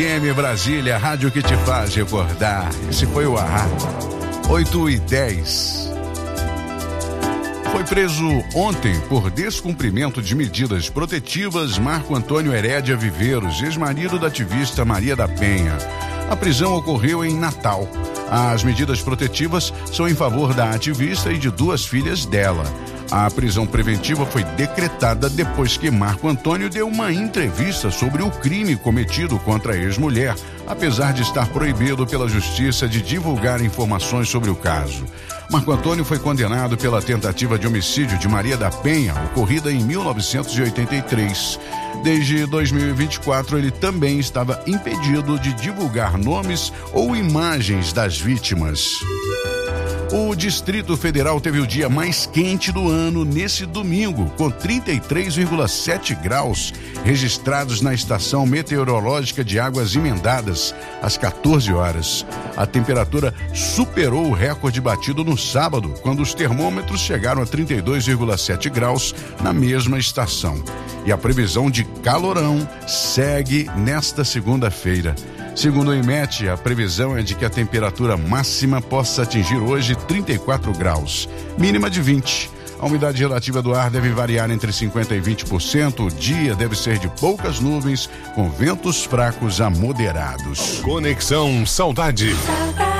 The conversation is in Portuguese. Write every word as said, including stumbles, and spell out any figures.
M Brasília, rádio que te faz recordar. Esse foi o A A. oito e dez. Foi preso ontem por descumprimento de medidas protetivas Marco Antônio Herédia Viveiros, ex-marido da ativista Maria da Penha. A prisão ocorreu em Natal. As medidas protetivas são em favor da ativista e de duas filhas dela. A prisão preventiva foi decretada depois que Marco Antônio deu uma entrevista sobre o crime cometido contra a ex-mulher, apesar de estar proibido pela justiça de divulgar informações sobre o caso. Marco Antônio foi condenado pela tentativa de homicídio de Maria da Penha, ocorrida em mil novecentos e oitenta e três. Desde dois mil e vinte e quatro, ele também estava impedido de divulgar nomes ou imagens das vítimas. O Distrito Federal teve o dia mais quente do ano nesse domingo, com trinta e três vírgula sete graus registrados na Estação Meteorológica de Águas Emendadas, às quatorze horas. A temperatura superou o recorde batido no sábado, quando os termômetros chegaram a trinta e dois vírgula sete graus na mesma estação. E a previsão de calorão segue nesta segunda-feira. Segundo o IMET, a previsão é de que a temperatura máxima possa atingir hoje trinta e quatro graus, mínima de vinte. A umidade relativa do ar deve variar entre cinquenta por cento e vinte por cento. O dia deve ser de poucas nuvens, com ventos fracos a moderados. Conexão Saudade.